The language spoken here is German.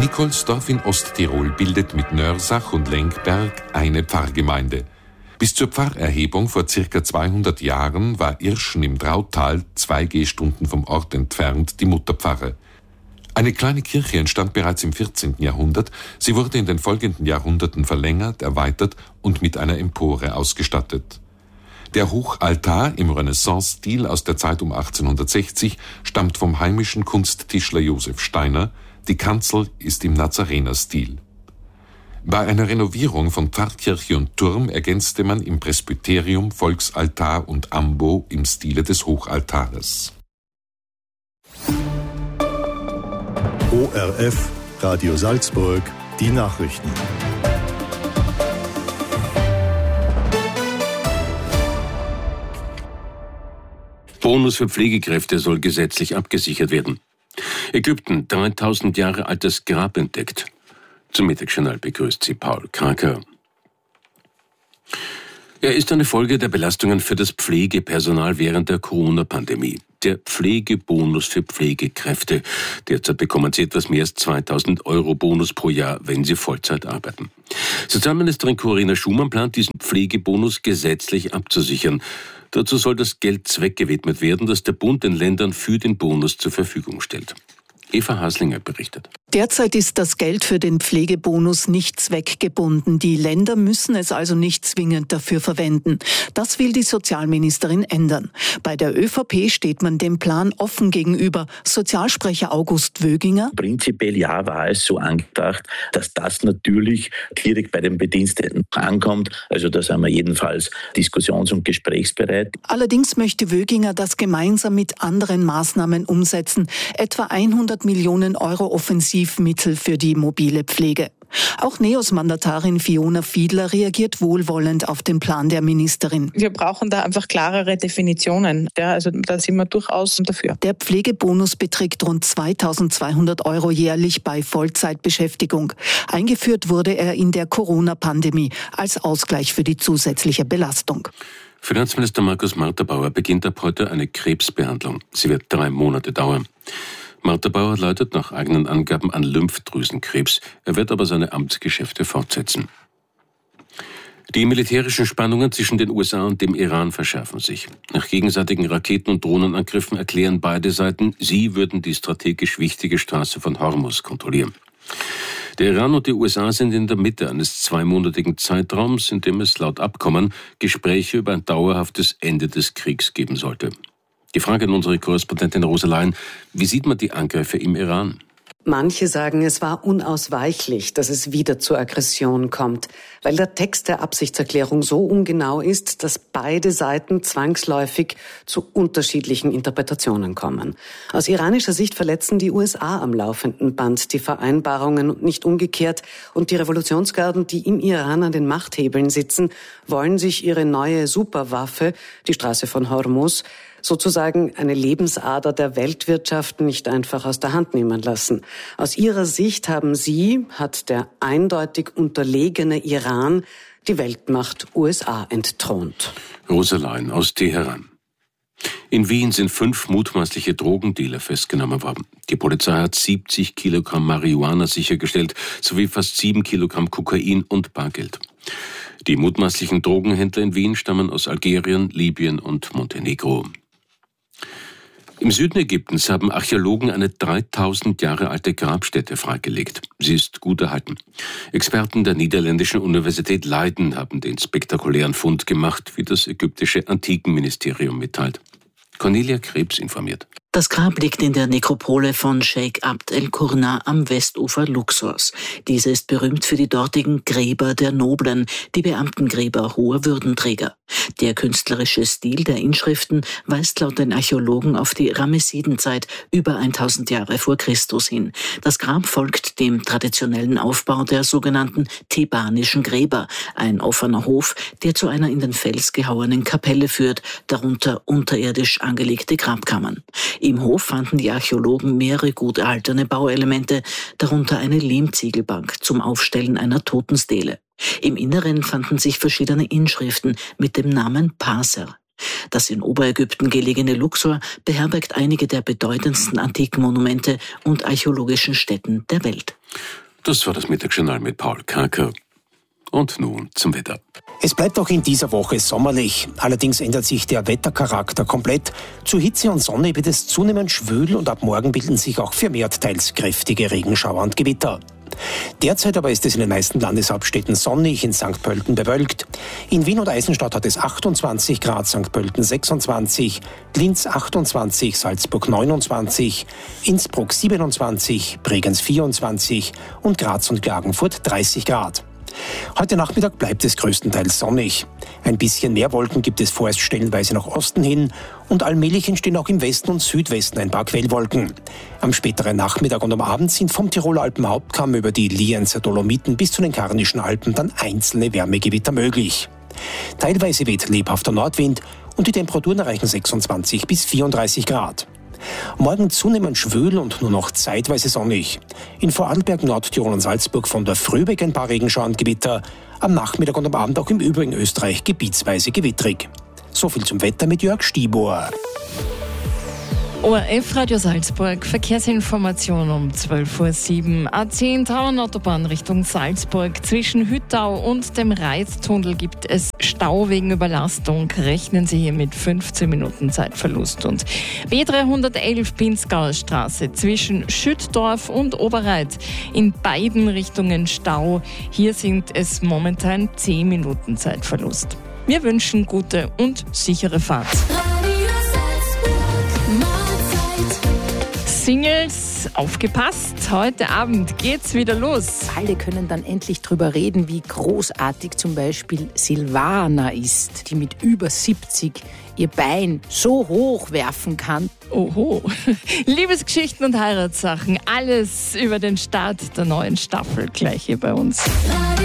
Nikolsdorf in Osttirol bildet mit Nörsach und Lenkberg eine Pfarrgemeinde. Bis zur Pfarrerhebung vor ca. 200 Jahren war Irschen im Drautal 2 Gehstunden vom Ort entfernt die Mutterpfarre. Eine kleine Kirche entstand bereits im 14. Jahrhundert. Sie wurde in den folgenden Jahrhunderten verlängert, erweitert und mit einer Empore ausgestattet. Der Hochaltar im Renaissance-Stil aus der Zeit um 1860 stammt vom heimischen Kunsttischler Josef Steiner. Die Kanzel ist im Nazarener-Stil. Bei einer Renovierung von Pfarrkirche und Turm ergänzte man im Presbyterium Volksaltar und Ambo im Stile des Hochaltares. ORF, Radio Salzburg, die Nachrichten. Bonus für Pflegekräfte soll gesetzlich abgesichert werden. Ägypten, 3000 Jahre altes Grab entdeckt. Zum Mittagsjournal begrüßt Sie Paul Kraker. Er ist eine Folge der Belastungen für das Pflegepersonal während der Corona-Pandemie. Der Pflegebonus für Pflegekräfte. Derzeit bekommen sie etwas mehr als 2.000 € Bonus pro Jahr, wenn sie Vollzeit arbeiten. Sozialministerin Corinna Schumann plant, diesen Pflegebonus gesetzlich abzusichern. Dazu soll das Geld zweckgewidmet werden, das der Bund den Ländern für den Bonus zur Verfügung stellt. Eva Haslinger berichtet. Derzeit ist das Geld für den Pflegebonus nicht zweckgebunden. Die Länder müssen es also nicht zwingend dafür verwenden. Das will die Sozialministerin ändern. Bei der ÖVP steht man dem Plan offen gegenüber. Sozialsprecher August Wöginger. Prinzipiell ja, war es so angedacht, dass das natürlich direkt bei den Bediensteten ankommt. Also da sind wir jedenfalls diskussions- und gesprächsbereit. Allerdings möchte Wöginger das gemeinsam mit anderen Maßnahmen umsetzen. Etwa 100 Millionen € Offensivmittel für die mobile Pflege. Auch NEOS-Mandatarin Fiona Fiedler reagiert wohlwollend auf den Plan der Ministerin. Wir brauchen da einfach klarere Definitionen. Ja, also da sind wir durchaus dafür. Der Pflegebonus beträgt rund 2.200 € jährlich bei Vollzeitbeschäftigung. Eingeführt wurde er in der Corona-Pandemie als Ausgleich für die zusätzliche Belastung. Finanzminister Markus Marterbauer beginnt ab heute eine Krebsbehandlung. Sie wird 3 Monate dauern. Marterbauer leidet nach eigenen Angaben an Lymphdrüsenkrebs. Er wird aber seine Amtsgeschäfte fortsetzen. Die militärischen Spannungen zwischen den USA und dem Iran verschärfen sich. Nach gegenseitigen Raketen- und Drohnenangriffen erklären beide Seiten, sie würden die strategisch wichtige Straße von Hormuz kontrollieren. Der Iran und die USA sind in der Mitte eines 2-monatigen Zeitraums, in dem es laut Abkommen Gespräche über ein dauerhaftes Ende des Kriegs geben sollte. Die Frage an unsere Korrespondentin Rosa Lein: Wie sieht man die Angriffe im Iran? Manche sagen, es war unausweichlich, dass es wieder zur Aggression kommt, weil der Text der Absichtserklärung so ungenau ist, dass beide Seiten zwangsläufig zu unterschiedlichen Interpretationen kommen. Aus iranischer Sicht verletzen die USA am laufenden Band die Vereinbarungen und nicht umgekehrt. Und die Revolutionsgarden, die im Iran an den Machthebeln sitzen, wollen sich ihre neue Superwaffe, die Straße von Hormuz, sozusagen eine Lebensader der Weltwirtschaft, nicht einfach aus der Hand nehmen lassen. Aus ihrer Sicht hat der eindeutig unterlegene Iran die Weltmacht USA entthront. Rosa Lein aus Teheran. In Wien sind 5 mutmaßliche Drogendealer festgenommen worden. Die Polizei hat 70 Kilogramm Marihuana sichergestellt, sowie fast 7 Kilogramm Kokain und Bargeld. Die mutmaßlichen Drogenhändler in Wien stammen aus Algerien, Libyen und Montenegro. Im Süden Ägyptens haben Archäologen eine 3000 Jahre alte Grabstätte freigelegt. Sie ist gut erhalten. Experten der niederländischen Universität Leiden haben den spektakulären Fund gemacht, wie das ägyptische Antikenministerium mitteilt. Cornelia Krebs informiert. Das Grab liegt in der Nekropole von Sheikh Abd el-Qurna am Westufer Luxors. Diese ist berühmt für die dortigen Gräber der Noblen, die Beamtengräber hoher Würdenträger. Der künstlerische Stil der Inschriften weist laut den Archäologen auf die Ramessidenzeit über 1000 Jahre vor Christus hin. Das Grab folgt dem traditionellen Aufbau der sogenannten thebanischen Gräber, ein offener Hof, der zu einer in den Fels gehauenen Kapelle führt, darunter unterirdisch angelegte Grabkammern. Im Hof fanden die Archäologen mehrere gut erhaltene Bauelemente, darunter eine Lehmziegelbank zum Aufstellen einer Totenstele. Im Inneren fanden sich verschiedene Inschriften mit dem Namen Paser. Das in Oberägypten gelegene Luxor beherbergt einige der bedeutendsten antiken Monumente und archäologischen Stätten der Welt. Das war das Mittagsjournal mit Paul Kaker. Und nun zum Wetter. Es bleibt auch in dieser Woche sommerlich. Allerdings ändert sich der Wettercharakter komplett. Zu Hitze und Sonne wird es zunehmend schwül und ab morgen bilden sich auch vermehrt teils kräftige Regenschauer und Gewitter. Derzeit aber ist es in den meisten Landeshauptstädten sonnig, in St. Pölten bewölkt. In Wien und Eisenstadt hat es 28 Grad, St. Pölten 26, Linz 28, Salzburg 29, Innsbruck 27, Bregenz 24 und Graz und Klagenfurt 30 Grad. Heute Nachmittag bleibt es größtenteils sonnig. Ein bisschen mehr Wolken gibt es vorerst stellenweise nach Osten hin und allmählich entstehen auch im Westen und Südwesten ein paar Quellwolken. Am späteren Nachmittag und am Abend sind vom Tiroler Alpenhauptkamm über die Lienzer Dolomiten bis zu den Karnischen Alpen dann einzelne Wärmegewitter möglich. Teilweise weht lebhafter Nordwind und die Temperaturen erreichen 26 bis 34 Grad. Morgen zunehmend schwül und nur noch zeitweise sonnig. In Vorarlberg, Nordtirol und Salzburg von der Früh weg ein paar Regenschauer und Gewitter. Am Nachmittag und am Abend auch im übrigen Österreich gebietsweise gewittrig. So viel zum Wetter mit Jörg Stibor. ORF Radio Salzburg, Verkehrsinformation um 12:07 Uhr. A10 Tauernautobahn Richtung Salzburg. Zwischen Hüttau und dem Reittunnel gibt es Stau wegen Überlastung. Rechnen Sie hier mit 15 Minuten Zeitverlust. Und B311 Pinzgauer Straße zwischen Schüttdorf und Oberreit. In beiden Richtungen Stau. Hier sind es momentan 10 Minuten Zeitverlust. Wir wünschen gute und sichere Fahrt. Singles, aufgepasst, heute Abend geht's wieder los. Alle können dann endlich drüber reden, wie großartig zum Beispiel Silvana ist, die mit über 70 ihr Bein so hoch werfen kann. Oho. Liebesgeschichten und Heiratssachen, alles über den Start der neuen Staffel gleich hier bei uns.